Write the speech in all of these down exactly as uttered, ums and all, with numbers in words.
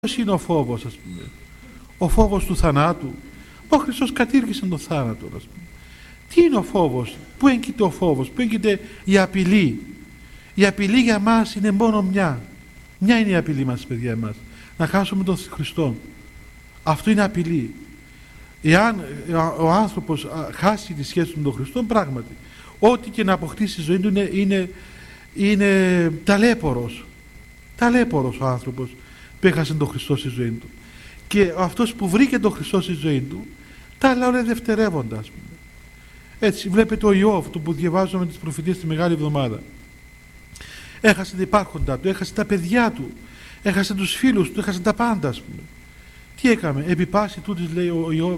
Ποιος είναι ο φόβος, ας πούμε? Ο φόβος του θανάτου. Ο Χριστός κατήργησε τον θάνατο, ας πούμε. Τι είναι ο φόβος? Πού έγκυται ο φόβος? Πού έγκυται η απειλή? Η απειλή για μας είναι μόνο μια. Μια είναι η απειλή μας, παιδιά, εμάς. Να χάσουμε τον Χριστό. Αυτό είναι απειλή. Εάν ο άνθρωπος χάσει τη σχέση του με τον Χριστό, πράγματι, ό,τι και να αποκτήσει στη ζωή του είναι, είναι, είναι ταλέπορος. Ταλέπορος ο άνθρωπος που έχασε τον Χριστό στη ζωή του. Και αυτός που βρήκε τον Χριστό στη ζωή του, τα άλλα όλα δευτερεύοντα, ας πούμε. Έτσι, βλέπετε ο Ιώβ, το που διαβάζουμε τις προφητείες τη Μεγάλη Εβδομάδα. Έχασε τα υπάρχοντα του, έχασε τα παιδιά του, έχασε τους φίλους του, έχασε τα πάντα, ας πούμε. Τι έκαμε? Επί πάση τούτης, λέει ο Ιώβ,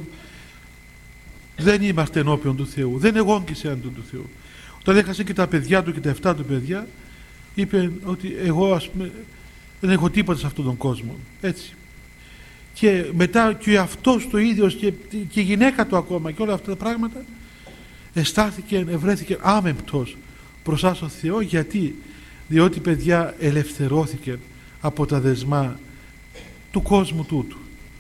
δεν είμαστε ενώπιον του Θεού, δεν εγόγγισε αντί του Θεού. Όταν έχασε και τα παιδιά του και τα εφτά του παιδιά, είπε ότι εγώ, ας πούμε, δεν έχω τίποτα σε αυτόν τον κόσμο. Έτσι. Και μετά και αυτός το ίδιος και, και η γυναίκα του ακόμα και όλα αυτά τα πράγματα, αισθάθηκε, ευρέθηκε άμεμπτος μπροστά στον Θεό. Γιατί? Διότι, παιδιά, ελευθερώθηκε από τα δεσμά του κόσμου τούτου.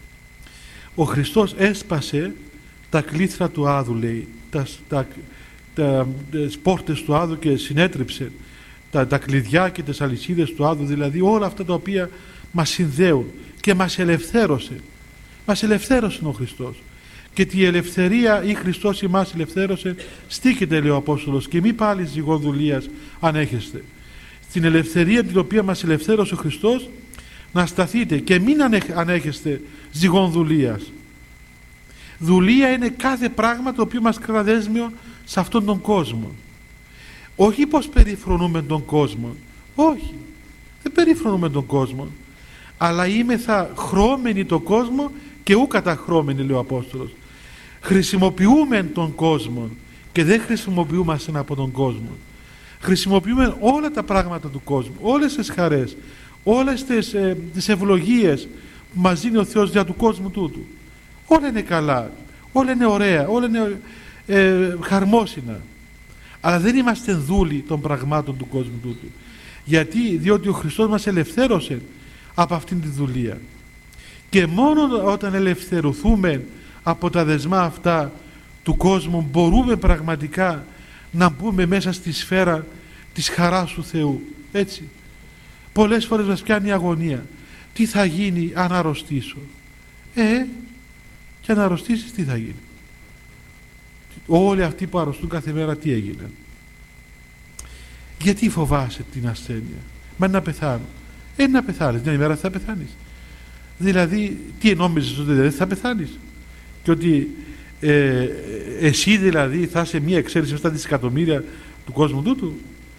Ο Χριστός έσπασε τα κλήθρα του Άδου, λέει, τα, τα, τα, τις πόρτες του Άδου και συνέτριψε τα, τα κλειδιά και τις αλυσίδες του Άδου, δηλαδή όλα αυτά τα οποία μας συνδέουν, και μας ελευθέρωσε. Μας ελευθέρωσε ο Χριστός. Και τη ελευθερία ή Χριστός ημάς ελευθέρωσε, στήκεται, λέει ο Απόστολος, και μη πάλι ζυγό δουλείας ανέχεστε. Στην ελευθερία την οποία μας ελευθέρωσε ο Χριστός να σταθείτε και μην ανέχεστε ζυγόν δουλείας. Δουλεία είναι κάθε πράγμα το οποίο μας κρατά δέσμιο σε αυτόν τον κόσμο. Όχι πως περιφρονούμε τον κόσμο, όχι, δεν περιφρονούμε τον κόσμο, αλλά είμεθα χρώμενοι τον κόσμο και ου καταχρώμενοι, λέει ο Απόστολος. Χρησιμοποιούμε τον κόσμο και δεν χρησιμοποιούμαστε από τον κόσμο. Χρησιμοποιούμε όλα τα πράγματα του κόσμου, όλες τις χαρές, όλες τις, ε, τις ευλογίες που μας δίνει ο Θεός για του κόσμου τούτου. Όλα είναι καλά, όλα είναι ωραία, όλα είναι ε, χαρμόσυνα. Αλλά δεν είμαστε δούλοι των πραγμάτων του κόσμου τούτου. Γιατί? Διότι ο Χριστός μας ελευθέρωσε από αυτήν τη δουλεία. Και μόνο όταν ελευθερωθούμε από τα δεσμά αυτά του κόσμου, μπορούμε πραγματικά να μπούμε μέσα στη σφαίρα της χαράς του Θεού. Έτσι. Πολλές φορές μας πιάνει η αγωνία. Τι θα γίνει αν αρρωστήσω? Ε, και αν αρρωστήσεις, τι θα γίνει? Όλοι αυτοί που αρρωστούν κάθε μέρα, τι έγινε? Γιατί φοβάσαι την ασθένεια? Μα να πεθάνω. Ε, να πεθάνεις, μια ημέρα θα πεθάνεις. Δηλαδή, τι νόμιζες, ότι δεν θα πεθάνεις? Και ότι ε, εσύ δηλαδή θα είσαι μια εξαίρεση στα δισεκατομμύρια του κόσμου τούτου?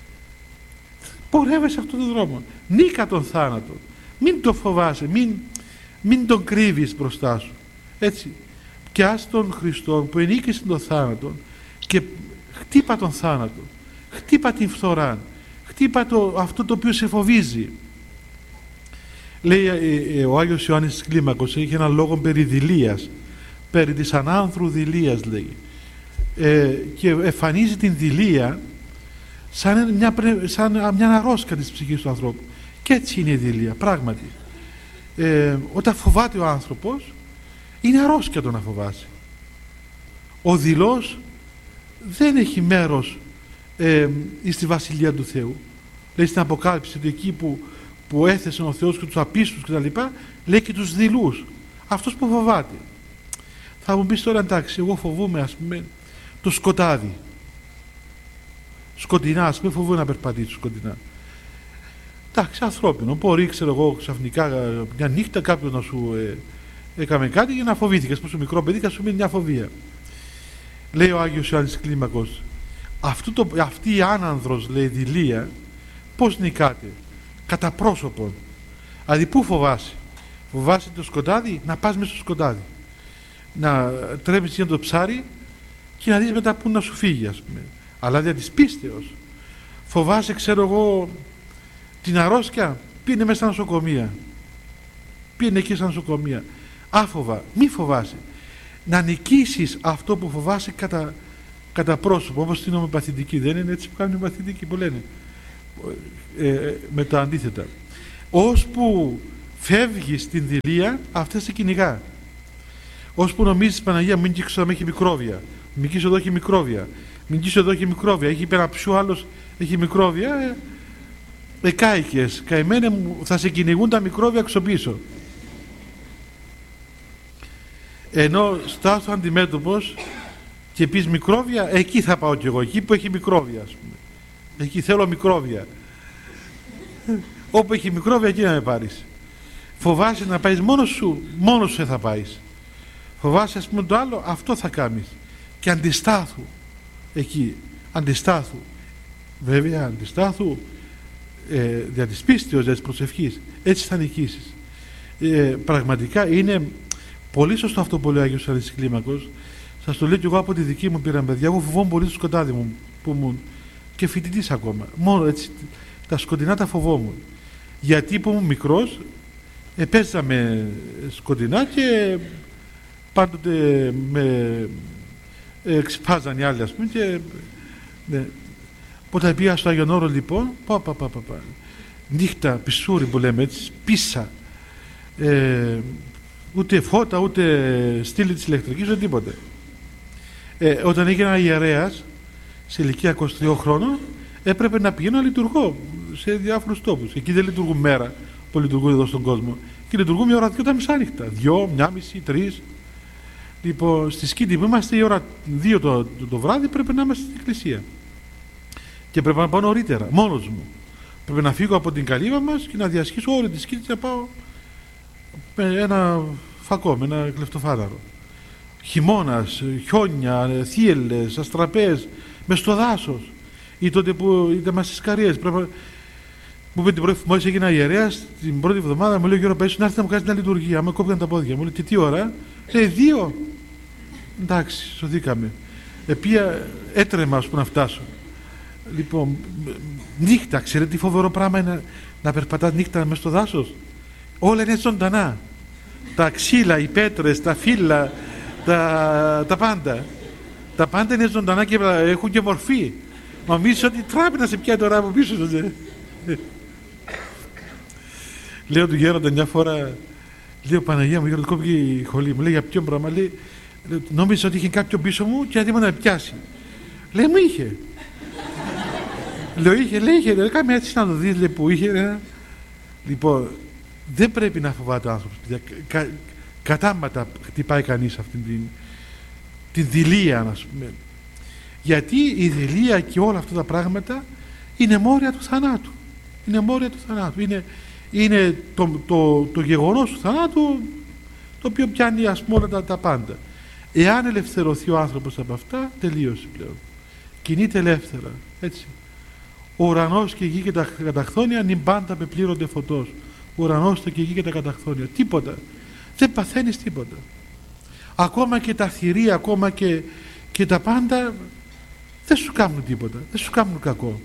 Πορεύεσαι αυτόν τον δρόμο. Νίκα τον θάνατο. Μην το φοβάσαι, μην, μην τον κρύβεις μπροστά σου. Έτσι. Και ας τον Χριστό που ενίκησε τον θάνατο και χτύπα τον θάνατο, χτύπα την φθορά, χτύπα το, αυτό το οποίο σε φοβίζει. Λέει ε, ε, ο Άγιος Ιωάννης της Κλίμακος, είχε ένα λόγο περί δειλίας, περί της ανάνθρωου δειλίας, λέει, ε, και εμφανίζει την δειλία σαν μια, σαν μια αρρώστια της ψυχής του ανθρώπου. Και έτσι είναι η δειλία, πράγματι. Ε, όταν φοβάται ο άνθρωπος, είναι αρρώστια το να φοβάσει. Ο δειλός δεν έχει μέρος ε, στη Βασιλεία του Θεού. Λέει στην Αποκάλυψη ότι εκεί που, που έθεσε ο Θεός και τους απίστους και τα λοιπά, λέει και τους δειλούς. Αυτός που φοβάται. Θα μου πεις τώρα, εντάξει, εγώ φοβούμαι, ας πούμε, το σκοτάδι. Σκοτεινά, ας πούμε, φοβούμαι να περπατήσω σκοτεινά. Εντάξει, ανθρώπινο. Μπορεί, ξέρω εγώ, ξαφνικά μια νύχτα κάποιος να σου ε, έκαμε κάτι για να φοβήθηκες. Που σου μικρό παιδί και σου μείνει μια φοβία. Λέει ο Άγιος Ιωάννης Κλίμακος, αυτό το, αυτή η άνανδρος, λέει, δειλία, πώς νικάται? Κατά πρόσωπον. Δηλαδή, πού φοβάσαι? Φοβάσαι το σκοτάδι? Να πας μέσα στο σκοτάδι. Να τρέμεις για το ψάρι και να δεις μετά πού να σου φύγει, ας πούμε. Αλλά δια της πίστεως. Φοβάσαι, ξέρω εγώ, την αρρώστια? Πήγαινε μέσα στα νοσοκομεία. Πήγαινε εκεί στα νοσοκομεία. Άφοβα, μη φοβάσαι. Να νικήσεις αυτό που φοβάσαι κατά, κατά πρόσωπο, όπως στην ομοιοπαθητική. Δεν είναι έτσι που κάνουν οι ομοιοπαθητικοί που λένε ε, ε, με τα αντίθετα? Ώσπου φεύγει στην δειλία, αυτές σε κυνηγά. Ώσπου νομίζεις, Παναγία, μην κύξω εδώ έχει μικρόβια, μην κύξω εδώ έχει μικρόβια, μην κύξω εδώ έχει μικρόβια, έχει περαψού άλλος έχει μικρόβια, ε, ε, κάηκες, καημένε μου, θα σε κυνηγούν τα μικρόβια εξωπίσω. Ενώ στάθω αντιμέτωπος και πεις μικρόβια, εκεί θα πάω κι εγώ, εκεί που έχει μικρόβια, ας πούμε. Εκεί θέλω μικρόβια. Όπου έχει μικρόβια, εκεί να με πάρεις. Φοβάσαι να πάεις μόνος σου, μόνος σου θα πάεις. Φοβάσαι, ας πούμε, το άλλο, αυτό θα κάνεις. Και αντιστάθου εκεί, αντιστάθου. Βέβαια, αντιστάθου ε, δια της πίστεως, δια της προσευχής. Έτσι θα νικήσεις. Ε, πραγματικά είναι πολύ σωστό αυτό που λέει ο Άγιος Αλέξης Κλίμακος. Σας το λέω και εγώ από τη δική μου πείρα, παιδιά. Εγώ φοβόμουν πολύ το σκοτάδι μου που ήμουν και φοιτητής ακόμα. Μόνο έτσι, τα σκοτεινά τα φοβόμουν. Γιατί που ήμουν μικρός, επέζαμε σκοτεινά και πάντοτε με εξφάζαν οι άλλοι, ας πούμε, και ναι. Όταν πήγα στο Άγιον Όρο, λοιπόν, πα, πα, πα, πα, πα. Νύχτα, πισούρι που λέμε έτσι, πίσα, ε, ούτε φώτα, ούτε στήλη της ηλεκτρικής, ούτε τίποτε. Ε, όταν έγινα ιερέας, σε ηλικία είκοσι τριών χρόνων, έπρεπε να πηγαίνω να λειτουργώ σε διάφορους τόπους. Εκεί δεν λειτουργούν μέρα που λειτουργούν εδώ στον κόσμο. Και λειτουργούν μια ώρα δύο τα μισάνυχτα. Δυο, μια μισή, τρεις. Λοιπόν, στη Σκήτη που είμαστε η ώρα δύο το, το, το βράδυ, πρέπει να είμαστε στην εκκλησία. Και πρέπει να πάω νωρίτερα, μόνος μου. Πρέπει να φύγω από την καλύβα μας και να διασχίσω όλη τη Σκήτη και να πάω με ένα φακό, με ένα κλεφτοφάναρο. Χειμώνας, χιόνια, θύελλες, αστραπές, μες στο δάσος. Ή τότε που ήταν μας στις Καρίες. Πρέπει... Μου είπε την πρώτη φορά που έγινα ιερέας, την πρώτη εβδομάδα μου λέει: Γιώργο, πες να έρθει να μου κάνεις μια λειτουργία. Άμα κόπηκαν τα πόδια μου. Λέει: και τι ώρα? Λέει: δύο. Εντάξει, σωθήκαμε. Επία έτρεμα, ας πούμε, να φτάσω. Λοιπόν, νύχτα, ξέρετε τι φοβερό πράγμα είναι να, να περπατάς νύχτα μες στο δάσος. Όλα είναι ζωντανά. Τα ξύλα, οι πέτρες, τα φύλλα, τα, τα πάντα. Τα πάντα είναι ζωντανά και έχουν και μορφή. Νομίζεις ότι τράπει να σε πιάει τώρα από πίσω σου. Λέω του γέροντα μια φορά, λέω: Παναγία μου, γέροντα, κόπηκε η χολή μου. Λέει: για ποιο πράγμα? Λέει: νόμιζα ότι είχε κάποιον πίσω μου και έτοιμο να με πιάσει. Λέει: μου είχε. Λέω: είχε, λέει: είχε. Λέει: κάμε έτσι να το δεις, λέει, που είχε. Ρε. Λοιπόν, δεν πρέπει να φοβάται ο άνθρωπος. Κα, κατάματα χτυπάει κανείς αυτήν την, την δειλία, να πούμε. Γιατί η δειλία και όλα αυτά τα πράγματα είναι μόρια του θανάτου. Είναι μόρια του θανάτου. Είναι, είναι το, το, το γεγονός του θανάτου, το οποίο πιάνει, ας πούμε, όλα τα, τα πάντα. Εάν ελευθερωθεί ο άνθρωπος από αυτά, τελείωσε πλέον. Κινείται ελεύθερα. Έτσι. Ο ουρανός και η γη και τα καταχθόνια νυν πάντα πεπλήρονται φωτός. Ο ουρανός και η γη και τα καταχθόνια. Τίποτα. Δεν παθαίνεις τίποτα. Ακόμα και τα θηρία, ακόμα και, και τα πάντα δεν σου κάνουν τίποτα. Δεν σου κάνουν κακό.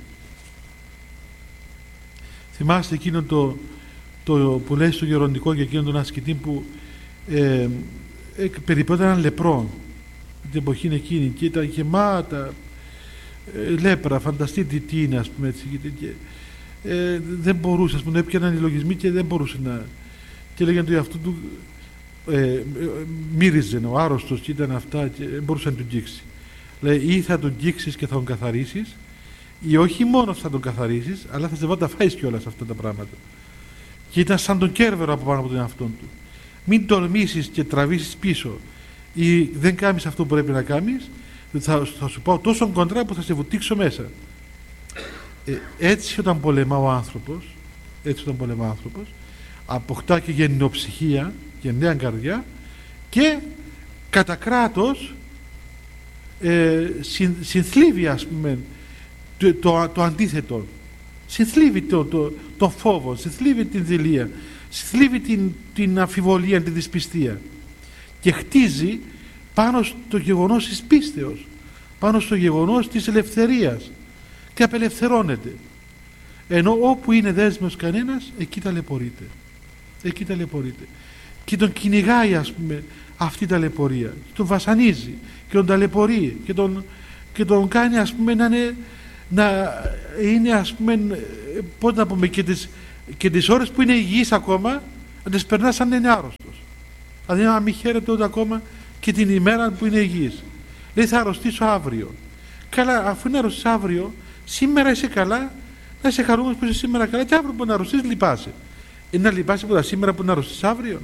Θυμάστε εκείνο το, το που λέει στο γεροντικό και εκείνον τον ασκητή που ε, ε, περιπέτα έναν λεπρό την εποχή εκείνη και ήταν γεμάτα ε, λέπρα, φανταστείτε τι είναι, ας πούμε, έτσι, και, και, ε, δεν μπορούσε, ας πούμε, έπιαναν οι λογισμοί και δεν μπορούσε να, και λέγανε το εαυτού του, ε, μύριζε ο άρρωστος και ήταν αυτά και δεν μπορούσε να τον αγγίξει. Λέει: ή θα τον αγγίξεις και θα τον καθαρίσεις, ή όχι μόνο θα τον καθαρίσεις, αλλά θα σε βάλει να φάεις κιόλας αυτά τα πράγματα. Και ήταν σαν τον Κέρβερο από πάνω από τον εαυτόν του. Μην τολμήσεις και τραβήσεις πίσω ή δεν κάνεις αυτό που πρέπει να κάνεις, θα, θα σου πάω τόσο κοντρά που θα σε βουτήξω μέσα. Ε, έτσι όταν πολεμά ο άνθρωπος, έτσι όταν πολεμά ο άνθρωπος, αποκτά και γενναιοψυχία, γενναία καρδιά και κατά κράτος ε, συν, συνθλίβει, ας πούμε, το, το, το αντίθετο. Συνθλίβει το, το, το φόβο, συνθλίβει την δειλία, συνθλίβει την, την αμφιβολία, την δυσπιστία και χτίζει πάνω στο γεγονός της πίστεως, πάνω στο γεγονός της ελευθερίας και απελευθερώνεται. Ενώ όπου είναι δέσμιος κανένας, εκεί ταλαιπωρείται. Εκεί ταλαιπωρείται. Και τον κυνηγάει, ας πούμε, αυτή η ταλαιπωρία. Και τον βασανίζει και τον ταλαιπωρεί και τον, και τον κάνει, ας πούμε, να είναι, να είναι, ας πούμε, πώς να πούμε, και τις, και τις ώρες που είναι υγιής ακόμα, να τις περνάς σαν να είναι άρρωστος. Δηλαδή να μην χαίρεται ούτε ακόμα και την ημέρα που είναι υγιής. Λέει θα αρρωστήσω αύριο. Καλά, αφού είναι αρρωστής αύριο, σήμερα είσαι καλά, να είσαι χαρούμενος που είσαι σήμερα καλά, και αύριο που να αρρωστείς λυπάσαι. Είναι να λυπάσαι από τα σήμερα που να αρρωστείς αύριο.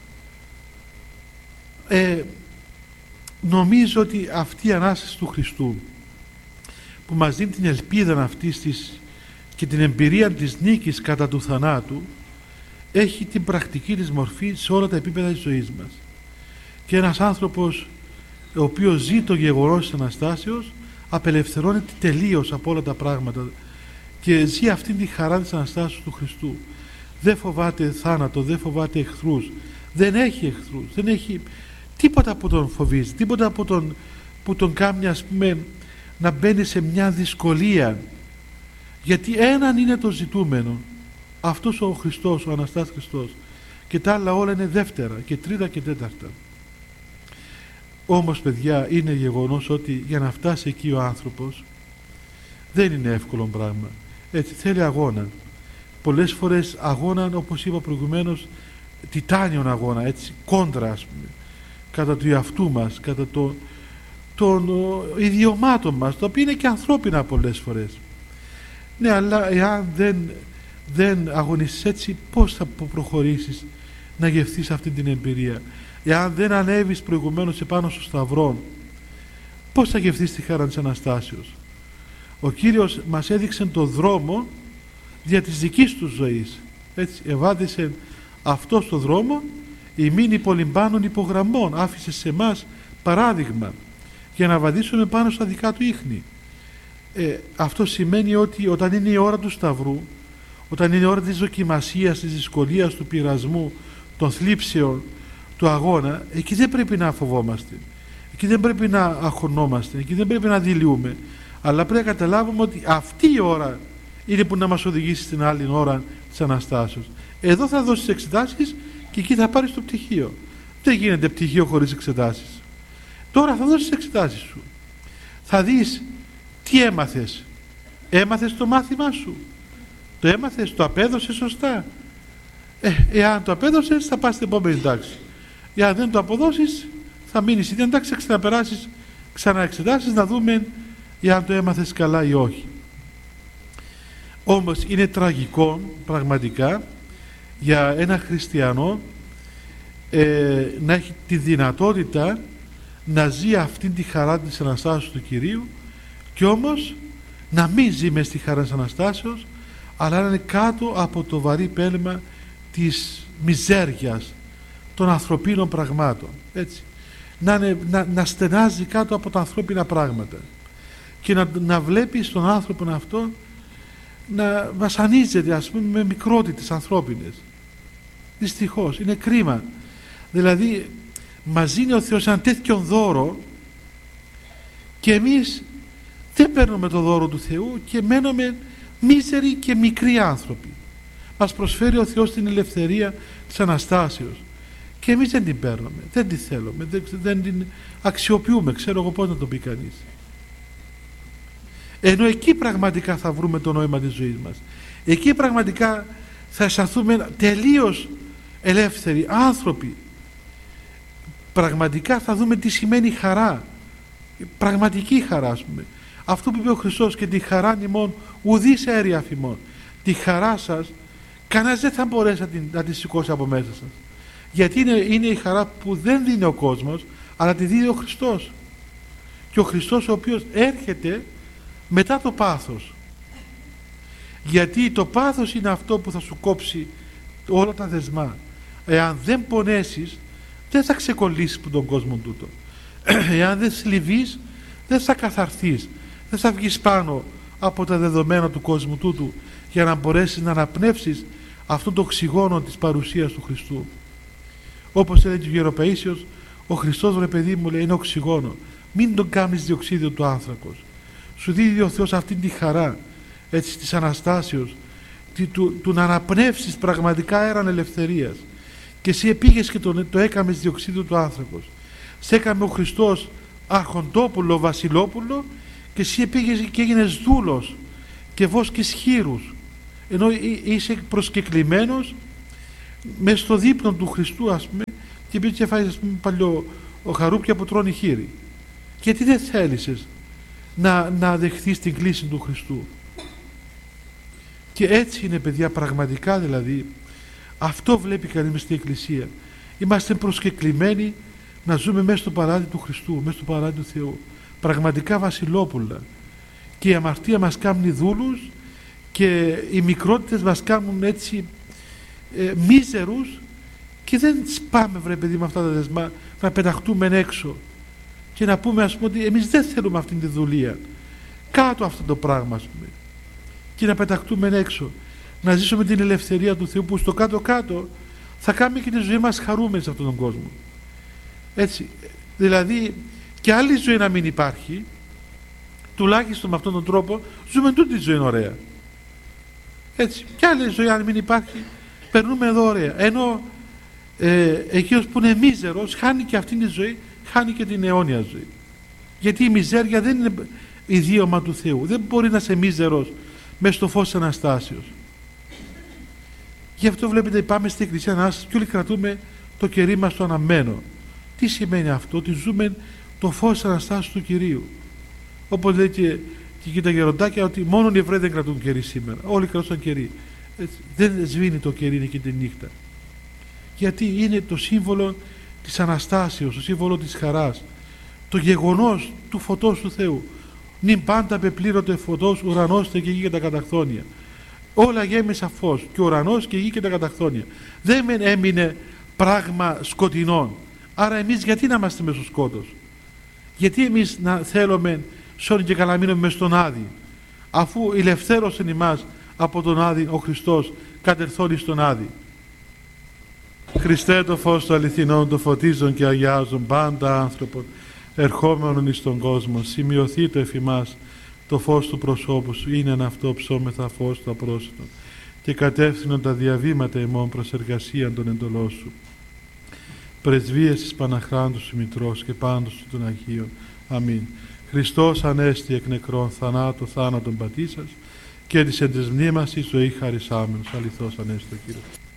Ε, νομίζω ότι αυτή η Ανάσταση του Χριστού που μας δίνει την ελπίδα αυτής της και την εμπειρία της νίκης κατά του θανάτου, έχει την πρακτική της μορφή σε όλα τα επίπεδα της ζωής μας. Και ένας άνθρωπος ο οποίος ζει το γεγονός της Αναστάσεως απελευθερώνεται τελείως από όλα τα πράγματα και ζει αυτήν τη χαρά της Αναστάσεως του Χριστού. Δεν φοβάται θάνατο, δεν φοβάται εχθρούς, δεν έχει εχθρούς, δεν έχει τίποτα που τον φοβίζει, τίποτα που τον, που τον κάνει, ας πούμε, να μπαίνει σε μια δυσκολία, γιατί έναν είναι το ζητούμενο, αυτός ο Χριστός, ο Αναστάς Χριστός, και τα άλλα όλα είναι δεύτερα και τρίτα και τέταρτα. Όμως παιδιά, είναι γεγονός ότι για να φτάσει εκεί ο άνθρωπος δεν είναι εύκολο πράγμα, έτσι θέλει αγώνα, πολλές φορές αγώνα, όπως είπα προηγουμένως, τιτάνιον αγώνα, έτσι κόντρα, ας πούμε, κατά του εαυτού μας, κατά το, των ιδιωμάτων μας, τα οποία είναι και ανθρώπινα πολλές φορές. Ναι, αλλά εάν δεν, δεν αγωνίσεις έτσι, πώς θα προχωρήσεις να γευθείς αυτή την εμπειρία? Εάν δεν ανέβεις προηγουμένως επάνω στο σταυρό, πώς θα γευθείς τη χαρά της Αναστάσεως? Ο Κύριος μας έδειξε τον δρόμο δια της δικής του ζωής, έτσι ευάδισε αυτό το δρόμο, ημίν υπολυμπάνων υπογραμμών, άφησε σε εμάς παράδειγμα για να βαδίσουμε πάνω στα δικά του ίχνη. Ε, αυτό σημαίνει ότι όταν είναι η ώρα του σταυρού, όταν είναι η ώρα της δοκιμασίας, της δυσκολίας, του πειρασμού, των θλίψεων, του αγώνα, εκεί δεν πρέπει να φοβόμαστε, εκεί δεν πρέπει να αγχωνόμαστε, εκεί δεν πρέπει να δειλιούμε, αλλά πρέπει να καταλάβουμε ότι αυτή η ώρα είναι που να μας οδηγήσει στην άλλη ώρα της Αναστάσεως. Εδώ θα δώσεις εξετάσεις και εκεί θα πάρεις το πτυχίο. Δεν γίνεται πτυχίο χωρίς εξετάσεις. Τώρα θα δώσεις εξετάσεις σου, θα δεις τι έμαθες. Έμαθες το μάθημά σου, το έμαθες, το απέδωσες σωστά? Ε, εάν το απέδωσες θα πας στην επόμενη τάξη. Εάν δεν το αποδώσεις θα μείνεις στην τάξη, θα ξαναπεράσεις, ξαναεξετάσεις, να δούμε εάν το έμαθες καλά ή όχι. Όμως είναι τραγικό πραγματικά για ένα χριστιανό ε, να έχει τη δυνατότητα να ζει αυτήν τη χαρά της Αναστάσεως του Κυρίου και όμως να μην ζει μες στη χαρά της Αναστάσεως, αλλά να είναι κάτω από το βαρύ πέλμα της μιζέριας των ανθρωπίνων πραγμάτων, έτσι. Να, είναι, να, να στενάζει κάτω από τα ανθρώπινα πράγματα και να, να βλέπει στον άνθρωπο αυτό να βασανίζεται, ας πούμε, με μικρότητες ανθρώπινες. Δυστυχώς είναι κρίμα. Δηλαδή μας δίνει ο Θεός ένα τέτοιο δώρο και εμείς δεν παίρνουμε το δώρο του Θεού και μένουμε μίζεροι και μικροί άνθρωποι. Μας προσφέρει ο Θεός την ελευθερία της Αναστάσεως και εμείς δεν την παίρνουμε, δεν την θέλουμε, δεν, δεν την αξιοποιούμε, ξέρω εγώ πώς να το πει κανείς. Ενώ εκεί πραγματικά θα βρούμε το νόημα της ζωής μας, εκεί πραγματικά θα αισθανθούμε τελείως ελεύθεροι άνθρωποι, πραγματικά θα δούμε τι σημαίνει χαρά, πραγματική χαρά, ας πούμε. Αυτό που είπε ο Χριστός, και τη χαρά ημών ουδείς αίρει αφημών. Τη χαρά σας κανένας δεν θα μπορέσει να την, να τη σηκώσει από μέσα σας, γιατί είναι, είναι η χαρά που δεν δίνει ο κόσμος, αλλά τη δίνει ο Χριστός, και ο Χριστός ο οποίος έρχεται μετά το πάθος, γιατί το πάθος είναι αυτό που θα σου κόψει όλα τα δεσμά. Εάν δεν πονέσεις δεν θα ξεκολλήσεις από τον κόσμο τούτο. Εάν δεν θλιβείς δεν θα καθαρθείς, δεν θα βγεις πάνω από τα δεδομένα του κόσμου τούτου για να μπορέσεις να αναπνεύσεις αυτό το οξυγόνο της παρουσίας του Χριστού. Όπως έλεγε ο Γεροπαΐσιος, ο Χριστός, ρε παιδί μου, λέει, είναι οξυγόνο, μην τον κάνεις διοξίδιο του άνθρακος. Σου δίνει ο Θεός αυτή τη χαρά, έτσι, της Αναστάσεως, του, του να αναπνεύσεις πραγματικά αέραν ελευθερίας, και εσύ πήγες και το, το έκαμες διοξίδιο του άνθρακος. Σε έκαμε ο Χριστός αρχοντόπουλο, βασιλόπουλο, και εσύ πήγες και έγινες δούλος και βόσκεις χείρους, ενώ είσαι προσκεκλημένος μες στο δείπνο του Χριστού, ας πούμε, και πήγε και φάει, ας πούμε, παλιό ο χαρούπια που τρώνε χείρι. Γιατί δεν θέλησες να, να δεχθείς την κλίση του Χριστού? Και έτσι είναι, παιδιά, πραγματικά, δηλαδή αυτό βλέπει κανείς μες στην Εκκλησία. Είμαστε προσκεκλημένοι να ζούμε μέσα στο παράδεισο του Χριστού, μέσα στο παράδεισο του Θεού, πραγματικά βασιλόπουλα, και η αμαρτία μας κάνει δούλους και οι μικρότητες μας κάνουν έτσι ε, μίζερους, και δεν σπάμε, βρε παιδί, με αυτά τα δεσμά να πεταχτούμε έξω και να πούμε, ας πούμε, ότι εμείς δεν θέλουμε αυτήν τη δουλεία, κάτω αυτό το πράγμα, ας πούμε, και να πεταχτούμε έξω, να ζήσουμε την ελευθερία του Θεού, που στο κάτω-κάτω θα κάνουμε και τη ζωή μας χαρούμενη σε αυτόν τον κόσμο. Έτσι, δηλαδή, και άλλη ζωή να μην υπάρχει, τουλάχιστον με αυτόν τον τρόπο ζούμε τούτη τη ζωή ωραία. Έτσι, και άλλη ζωή αν μην υπάρχει, περνούμε εδώ ωραία. Ενώ ε, εκείνος που είναι μίζερος χάνει και αυτήν τη ζωή, χάνει και την αιώνια ζωή. Γιατί η μιζέρια δεν είναι ιδίωμα του Θεού. Δεν μπορεί να είσαι μίζερος μες στο φως της Αναστάσεως. Γι' αυτό βλέπετε, πάμε στην Εκκλησία Ανάστασης και όλοι κρατούμε το κερί μας το αναμένο. Τι σημαίνει αυτό? Ότι ζούμε το φως της Αναστάσεως του Κυρίου. Όπως λέει και, και τα γεροντάκια, ότι μόνο οι Εβραίοι δεν κρατούν κερί σήμερα. Όλοι κρατούν κερί. Έτσι, δεν σβήνει το κερί εκείνη τη νύχτα. Γιατί είναι το σύμβολο της Αναστάσεως, το σύμβολο της χαράς, το γεγονός του φωτός του Θεού. Νυν πάντα πεπλήρωτε φωτός, ουρανός και γη και τα καταχθόνια. Όλα γέμισα φως, και ο ουρανός και η γη και τα καταχθόνια. Δεν έμεινε πράγμα σκοτεινών. Άρα εμείς γιατί να είμαστε μες στο σκότος? Γιατί εμείς να θέλουμε σώνει και καλά μείνουμε μες στον Άδη, αφού ελευθέρωσε εμάς από τον Άδη ο Χριστός κατερθώνει στον Άδη? Χριστέ, το φως του αληθινών, το φωτίζον και αγιάζον πάντα άνθρωπον ερχόμενον εις τον κόσμο, σημειωθεί το εφ' ημάς το φως του προσώπου σου, είναι εν αυτό ψώμεθα φως του απρόσιτον, και κατεύθυνον τα διαβήματα ημών προς εργασίαν των εντολών σου. Πρεσβείες της Παναχράντου σου Μητρός και πάντως σου των Αγίων. Αμήν. Χριστός ανέστη εκ νεκρών, θανάτου θάνατον πατήσας, και της εν τες μνήμασης ζωή χαρισάμενος. Αληθώς ανέστη ο Κύριος.